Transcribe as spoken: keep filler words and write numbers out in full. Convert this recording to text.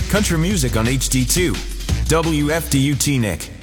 Country music on H D two. W F D U T Nick.